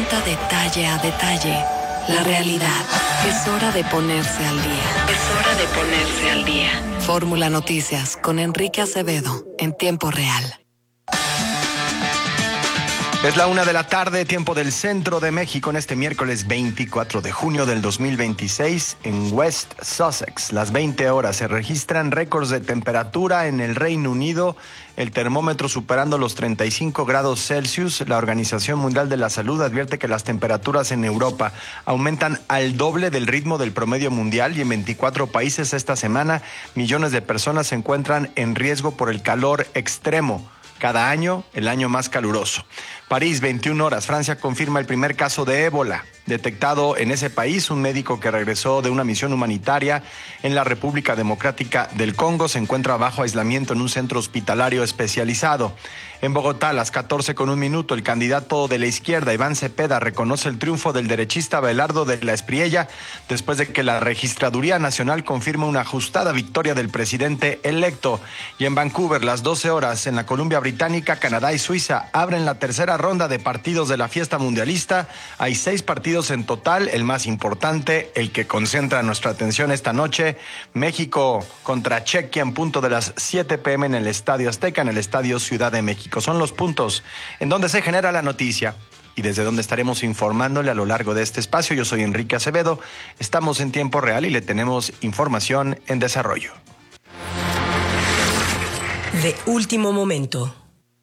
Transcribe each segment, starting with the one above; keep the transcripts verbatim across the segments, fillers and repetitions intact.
cuenta detalle a detalle la realidad. Es hora de ponerse al día. Es hora de ponerse al día. Fórmula Noticias con Enrique Acevedo en tiempo real. Es la una de la tarde, tiempo del centro de México, en este miércoles veinticuatro de junio del dos mil veintiséis en West Sussex. Las veinte horas se registran récords de temperatura en el Reino Unido, el termómetro superando los treinta y cinco grados Celsius. La Organización Mundial de la Salud advierte que las temperaturas en Europa aumentan al doble del ritmo del promedio mundial y en veinticuatro países esta semana millones de personas se encuentran en riesgo por el calor extremo. Cada año, el año más caluroso. París, veintiuna horas. Francia confirma el primer caso de ébola detectado en ese país. Un médico que regresó de una misión humanitaria en la República Democrática del Congo se encuentra bajo aislamiento en un centro hospitalario especializado. En Bogotá, a las catorce con un minuto, el candidato de la izquierda, Iván Cepeda, reconoce el triunfo del derechista Abelardo de la Espriella después de que la Registraduría Nacional confirma una ajustada victoria del presidente electo. Y en Vancouver, las doce horas, en la Columbia Británica, Canadá y Suiza abren la tercera ronda de partidos de la fiesta mundialista. Hay seis partidos en total, el más importante, el que concentra nuestra atención esta noche, México contra Chequia en punto de las siete pe eme en el Estadio Azteca, en el Estadio Ciudad de México. Son los puntos en donde se genera la noticia y desde donde estaremos informándole a lo largo de este espacio. Yo soy Enrique Acevedo, estamos en tiempo real y le tenemos información en desarrollo. De último momento.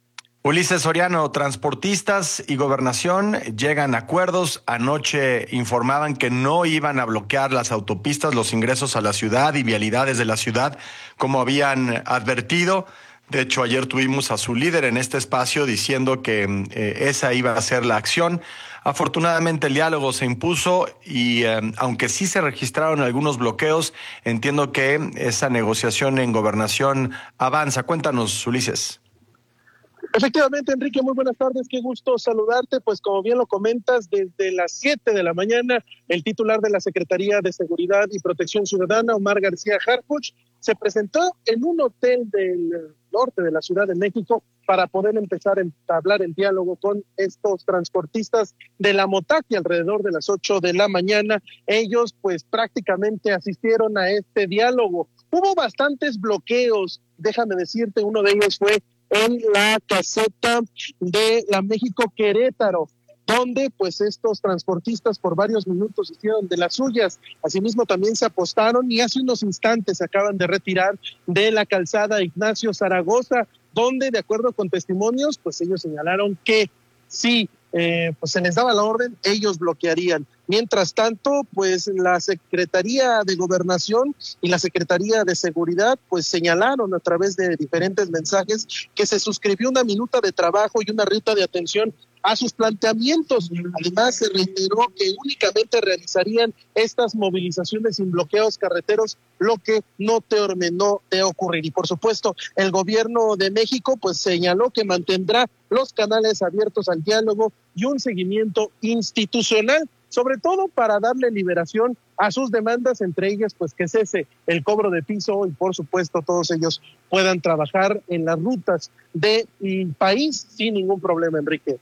Ulises Soriano, transportistas y gobernación llegan a acuerdos. Anoche informaban que no iban a bloquear las autopistas, los ingresos a la ciudad y vialidades de la ciudad, como habían advertido. De hecho, ayer tuvimos a su líder en este espacio diciendo que eh, esa iba a ser la acción. Afortunadamente el diálogo se impuso y eh, aunque sí se registraron algunos bloqueos, entiendo que esa negociación en gobernación avanza. Cuéntanos, Ulises. Efectivamente, Enrique, muy buenas tardes, qué gusto saludarte. Pues como bien lo comentas, desde las siete de la mañana, el titular de la Secretaría de Seguridad y Protección Ciudadana, Omar García Harfuch, se presentó en un hotel del norte de la Ciudad de México para poder empezar a entablar el diálogo con estos transportistas de la Motac, alrededor de las ocho de la mañana. Ellos pues prácticamente asistieron a este diálogo. Hubo bastantes bloqueos, déjame decirte, uno de ellos fue en la caseta de la México Querétaro, donde pues estos transportistas por varios minutos hicieron de las suyas. Asimismo también se apostaron y hace unos instantes se acaban de retirar de la calzada Ignacio Zaragoza, donde de acuerdo con testimonios, pues ellos señalaron que sí, eh, pues se les daba la orden, ellos bloquearían. Mientras tanto, pues la Secretaría de Gobernación y la Secretaría de Seguridad pues señalaron a través de diferentes mensajes que se suscribió una minuta de trabajo y una ruta de atención a sus planteamientos. Además, se reiteró que únicamente realizarían estas movilizaciones sin bloqueos carreteros, lo que no terminó de ocurrir. Y por supuesto, el gobierno de México pues señaló que mantendrá los canales abiertos al diálogo y un seguimiento institucional, sobre todo para darle liberación a sus demandas, entre ellas pues que cese el cobro de piso y por supuesto todos ellos puedan trabajar en las rutas del país sin ningún problema, Enrique.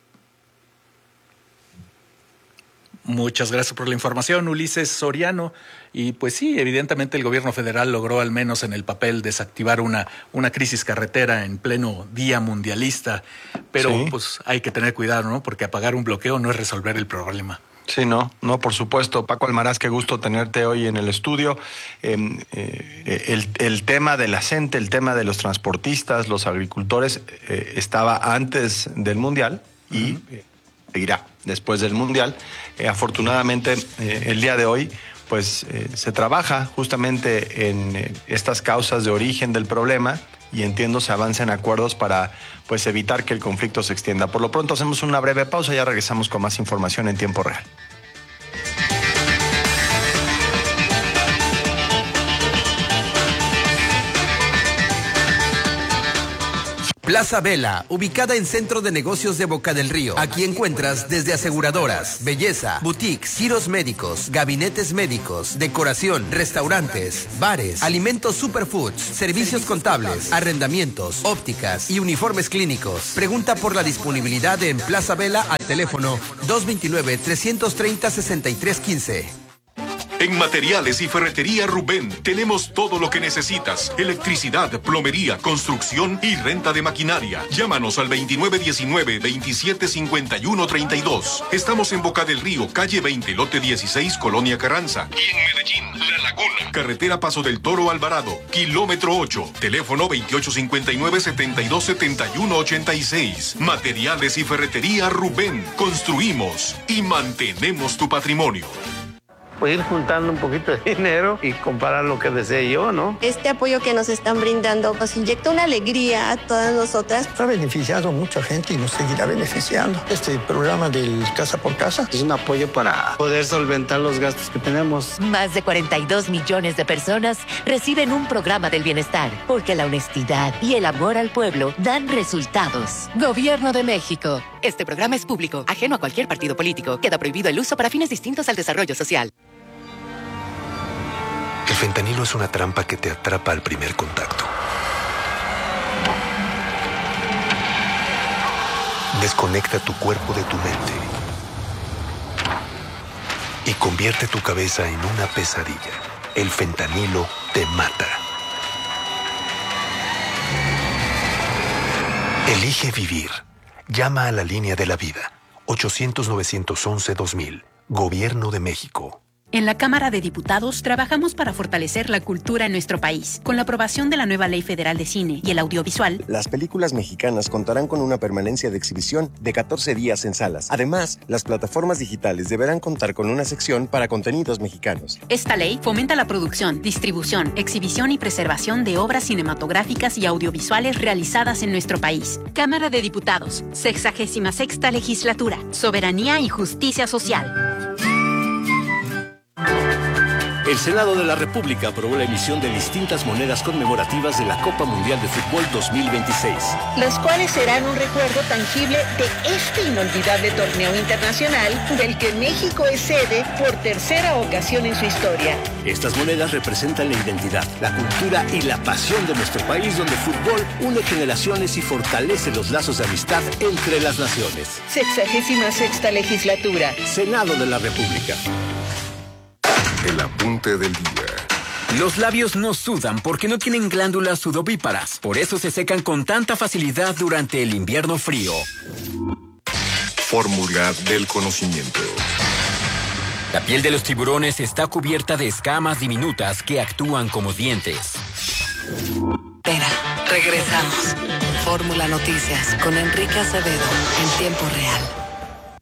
Muchas gracias por la información, Ulises Soriano. Y pues sí, evidentemente el gobierno federal logró al menos en el papel desactivar una, una crisis carretera en pleno día mundialista, pero sí, pues hay que tener cuidado, ¿no? Porque apagar un bloqueo no es resolver el problema. Sí, no, no, por supuesto. Paco Almaraz, qué gusto tenerte hoy en el estudio. Eh, eh, el, el tema de la gente, el tema de los transportistas, los agricultores, eh, estaba antes del Mundial y uh-huh. eh, seguirá después del Mundial. Eh, afortunadamente, eh, el día de hoy, pues eh, se trabaja justamente en eh, estas causas de origen del problema y entiendo se avanza en acuerdos para pues evitar que el conflicto se extienda. Por lo pronto hacemos una breve pausa y ya regresamos con más información en tiempo real. Plaza Vela, ubicada en Centro de Negocios de Boca del Río. Aquí encuentras desde aseguradoras, belleza, boutiques, giros médicos, gabinetes médicos, decoración, restaurantes, bares, alimentos superfoods, servicios contables, arrendamientos, ópticas y uniformes clínicos. Pregunta por la disponibilidad en Plaza Vela al teléfono dos dos nueve, tres tres cero, seis tres uno cinco. En Materiales y Ferretería Rubén tenemos todo lo que necesitas. Electricidad, plomería, construcción y renta de maquinaria. Llámanos al veintinueve diecinueve, veintisiete cincuenta y uno treinta y dos. Estamos en Boca del Río, calle veinte, lote dieciséis, Colonia Carranza. Y en Medellín, La Laguna. Carretera Paso del Toro Alvarado, kilómetro ocho. Teléfono veintiocho cincuenta y nueve, setenta y dos setenta y uno ochenta y seis. Materiales y Ferretería Rubén. Construimos y mantenemos tu patrimonio. Pues ir juntando un poquito de dinero y comprar lo que desee yo, ¿no? Este apoyo que nos están brindando nos inyecta una alegría a todas nosotras. Ha beneficiado a mucha gente y nos seguirá beneficiando. Este programa del Casa por Casa es un apoyo para poder solventar los gastos que tenemos. Más de cuarenta y dos millones de personas reciben un programa del bienestar, porque la honestidad y el amor al pueblo dan resultados. Gobierno de México. Este programa es público, ajeno a cualquier partido político. Queda prohibido el uso para fines distintos al desarrollo social. El fentanilo es una trampa que te atrapa al primer contacto. Desconecta tu cuerpo de tu mente y convierte tu cabeza en una pesadilla. El fentanilo te mata. Elige vivir. Llama a la línea de la vida. ochocientos, novecientos once, dos mil. Gobierno de México. En la Cámara de Diputados trabajamos para fortalecer la cultura en nuestro país. Con la aprobación de la nueva Ley Federal de Cine y el Audiovisual, las películas mexicanas contarán con una permanencia de exhibición de catorce días en salas. Además, las plataformas digitales deberán contar con una sección para contenidos mexicanos. Esta ley fomenta la producción, distribución, exhibición y preservación de obras cinematográficas y audiovisuales realizadas en nuestro país. Cámara de Diputados, sexagésima sexta legislatura, soberanía y justicia social. El Senado de la República aprobó la emisión de distintas monedas conmemorativas de la Copa Mundial de Fútbol dos mil veintiséis. Las cuales serán un recuerdo tangible de este inolvidable torneo internacional del que México es sede por tercera ocasión en su historia. Estas monedas representan la identidad, la cultura y la pasión de nuestro país, donde el fútbol une generaciones y fortalece los lazos de amistad entre las naciones. Sexagésima sexta legislatura. Senado de la República. El apunte del día. Los labios no sudan porque no tienen glándulas sudovíparas. Por eso se secan con tanta facilidad durante el invierno frío. Fórmula del conocimiento. La piel de los tiburones está cubierta de escamas diminutas que actúan como dientes. Espera, regresamos. Fórmula Noticias con Enrique Acevedo en tiempo real.